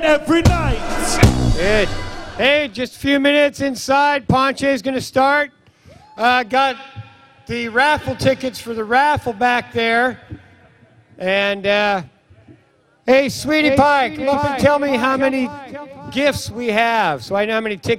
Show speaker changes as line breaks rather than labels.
every night.
Good. Hey, just a few minutes inside. Ponche's going to start. Got the raffle tickets for the raffle back there. And, hey, Sweetie Pie, come up and tell me how many gifts we have so I know how many tickets.